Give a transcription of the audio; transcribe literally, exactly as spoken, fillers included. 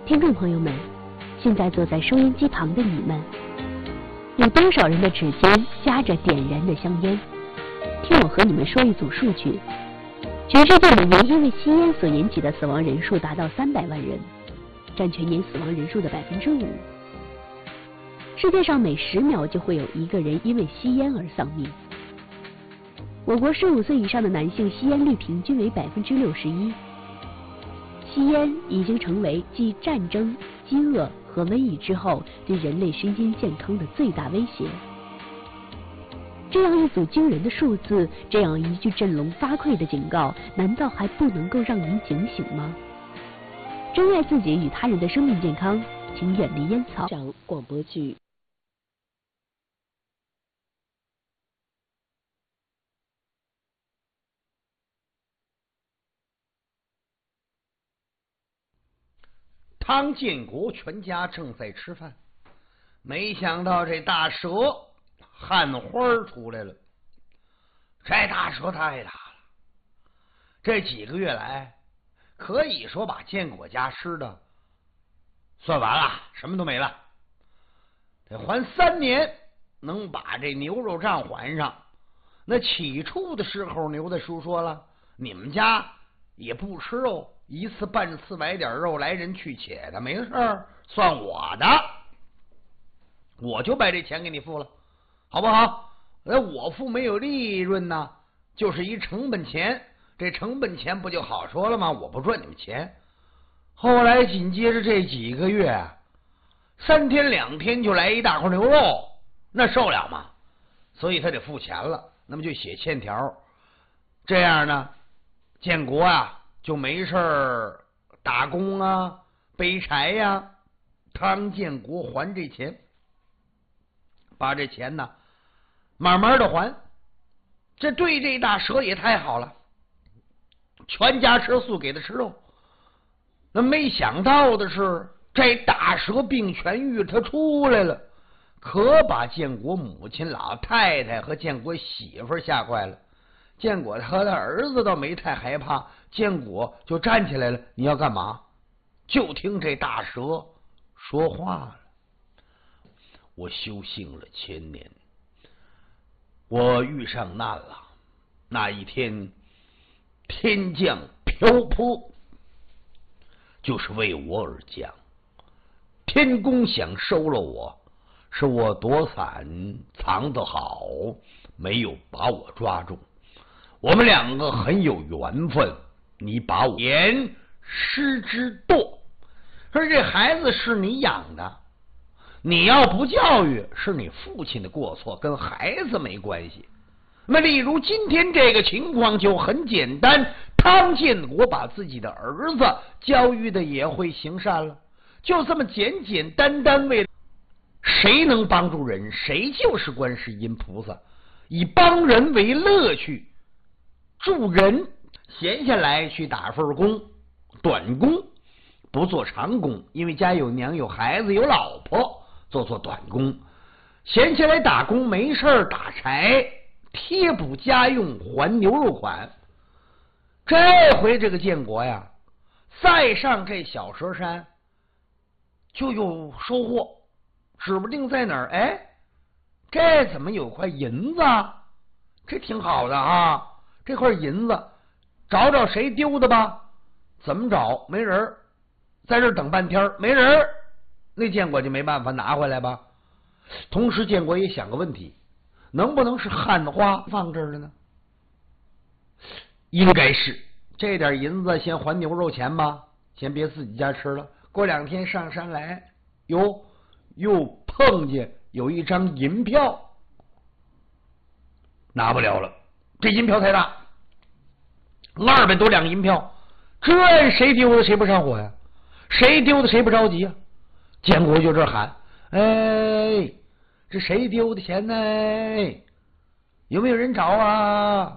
听众朋友们，现在坐在收音机旁的你们，有多少人的指尖夹着点燃的香烟？听我和你们说一组数据：全世界每年因为吸烟所引起的死亡人数达到三百万人，占全年死亡人数的百分之五。世界上每十秒就会有一个人因为吸烟而丧命。我国十五岁以上的男性吸烟率平均为百分之六十一。吸烟已经成为继战争、饥饿和瘟疫之后对人类身心健康的最大威胁。这样一组惊人的数字，这样一句振聋发聩的警告，难道还不能够让您警醒吗？珍爱自己与他人的生命健康，请远离烟草。 上广播剧。 汤建国全家正在吃饭，没想到这大蛇汗花出来了。这大蛇太大了，这几个月来可以说把建国家吃的算完了，什么都没了。得还三年能把这牛肉账还上。那起初的时候，牛大叔说了，你们家也不吃肉，一次半次买点肉来人去且的，没事儿，算我的，我就把这钱给你付了，好不好？那我付没有利润呢，就是一成本钱，这成本钱不就好说了吗？我不赚你们钱。后来紧接着这几个月，三天两天就来一大块牛肉，那受了吗？所以他得付钱了，那么就写欠条。这样呢，建国啊就没事儿打工啊，背柴呀、啊。汤建国还这钱，把这钱呢慢慢的还。这对这大蛇也太好了，全家吃素，给他吃肉。那没想到的是，这大蛇病痊愈，他出来了，可把建国母亲、老太太和建国媳妇吓坏了。建国和他儿子倒没太害怕，建国就站起来了，你要干嘛？就听这大蛇说话了。我修行了千年，我遇上难了。那一天天降瓢泼，就是为我而降。天公想收了我，是我躲伞藏得好，没有把我抓住。我们两个很有缘分，你把我言失之惰，说这孩子是你养的，你要不教育是你父亲的过错，跟孩子没关系。那例如今天这个情况就很简单，汤建国把自己的儿子教育的也会行善了，就这么简简单单，为谁能帮助人，谁就是观世音菩萨，以帮人为乐趣，助人，闲下来去打份工，短工，不做长工，因为家有娘有孩子有老婆，做做短工。闲下来打工，没事打柴，贴补家用，还牛肉款。这回这个建国呀，再上这小蛇山就有收获，指不定在哪儿。哎，这怎么有块银子？这挺好的啊，这块银子找找谁丢的吧。怎么找？没人，在这等半天没人，那建国就没办法拿回来吧。同时建国也想个问题，能不能是汉花放这儿了呢？应该是。这点银子先还牛肉钱吧，先别自己家吃了。过两天上山来，哟，又碰见有一张银票，拿不了了，这银票太大，二百多两银票，这谁丢的谁不上火呀？谁丢的谁不着急呀？建国就这喊，哎，这谁丢的钱呢？有没有人找啊？